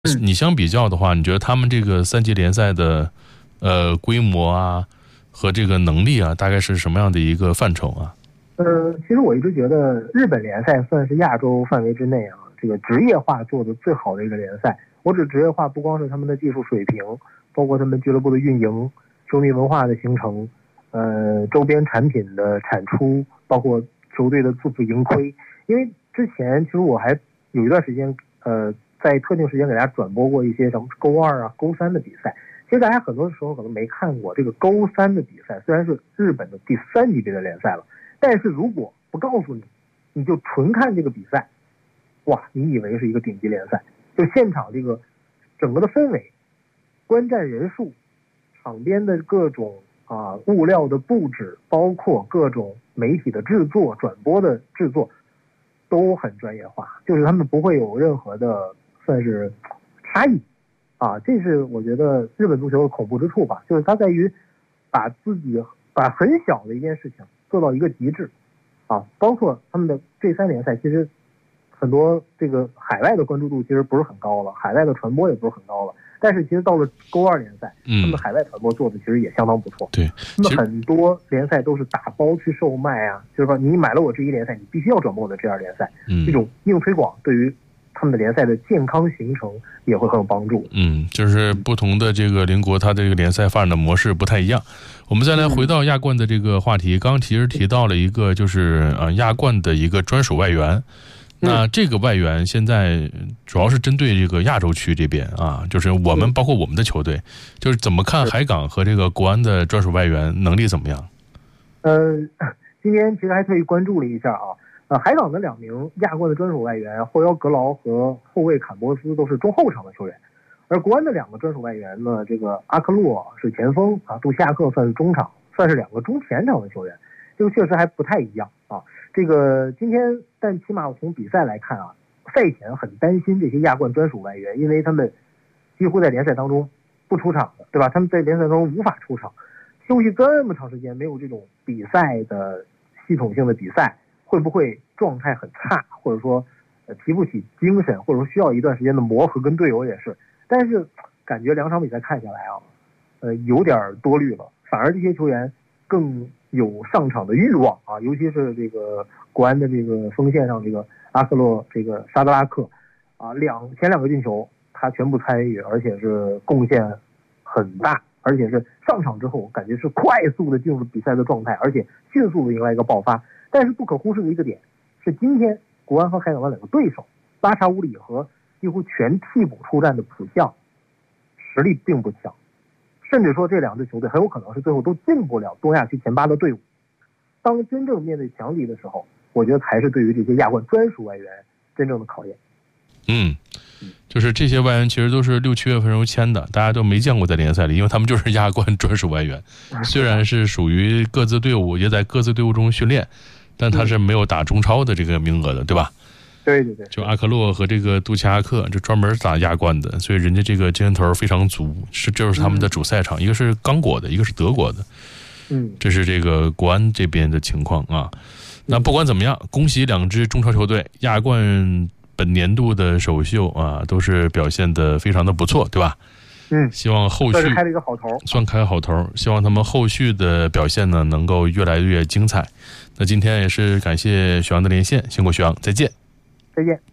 你相比较的话，你觉得他们这个3级联赛的规模啊和这个能力啊，大概是什么样的一个范畴啊？ 其实我一直觉得日本联赛算是亚洲范围之内啊，这个职业化做的最好的一个联赛。我指职业化不光是他们的技术水平，包括他们俱乐部的运营、球迷文化的形成，周边产品的产出，包括球队的自负盈亏。因为之前其实我还有一段时间，在特定时间给大家转播过一些什么勾2啊、勾3的比赛。其实大家很多时候可能没看过这个勾3的比赛，虽然是日本的第3级别的联赛了，但是如果不告诉你，你就纯看这个比赛，哇，你以为是一个顶级联赛。就现场这个整个的氛围、观战人数、场边的各种物料的布置，包括各种媒体的制作、转播的制作，都很专业化，就是他们不会有任何的算是差异这是我觉得日本足球的恐怖之处吧，就是它在于把很小的一件事情做到一个极致包括他们的这3联赛，其实很多这个海外的关注度其实不是很高了，海外的传播也不是很高了，但是其实到了勾2联赛，他们的海外传播做的其实也相当不错。 对， 他们很多联赛都是打包去售卖就是说你买了我这1联赛，你必须要转播我的这2联赛，这种硬推广对于他们的联赛的健康形成也会很有帮助。 就是不同的这个邻国，它的这个联赛发展的模式不太一样。我们再来回到亚冠的这个话题，刚刚其实提到了一个就是亚冠的一个专属外援。那这个外援现在主要是针对这个亚洲区这边就是我们包括我们的球队，就是怎么看海港和这个国安的专属外援能力怎么样？ 今天其实还特意关注了一下海港的2名亚冠的专属外援后腰格劳和后卫坎波斯都是中后场的球员，而国安的2个专属外援呢，这个阿克洛是前锋杜西亚克算是中场，算是2个中前场的球员，这个确实还不太一样这个今天，但起码从比赛来看赛前很担心这些亚冠专属外援，因为他们几乎在联赛当中不出场的，对吧？他们在联赛当中无法出场，休息这么长时间，没有这种比赛的系统性的比赛，会不会状态很差，或者说提不起精神，或者说需要一段时间的磨合，跟队友也是。但是感觉2场比赛看下来有点多虑了，反而这些球员更有上场的欲望尤其是这个国安的这个锋线上，这个阿克洛这个沙德拉克前2个进球他全部参与，而且是贡献很大，而且是上场之后感觉是快速的进入比赛的状态，而且迅速的迎来一个爆发。但是不可忽视的一个点是，今天国安和海港的2个对手拉查乌里和几乎全替补出战的浦项实力并不强，甚至说这2支球队很有可能是最后都进不了东亚区前8的队伍。当真正面对强敌的时候，我觉得才是对于这些亚冠专属外援真正的考验。 就是这些外援其实都是6、7月份时候签的，大家都没见过在联赛里，因为他们就是亚冠专属外援，虽然是属于各自队伍，也在各自队伍中训练，但他是没有打中超的这个名额的，对吧？ 对对对， 就阿克洛和这个杜齐亚克就专门打亚冠的，所以人家这个精神头非常足，这就是他们的主赛场，一个是刚果的，一个是德国的。这是这个国安这边的情况那不管怎么样，恭喜2支中超球队，亚冠本年度的首秀都是表现得非常的不错，对吧？希望后续算开了一个好头， 算开好头，希望他们后续的表现呢能够越来越精彩。那今天也是感谢许阳的连线，辛苦许阳，再见。 再见。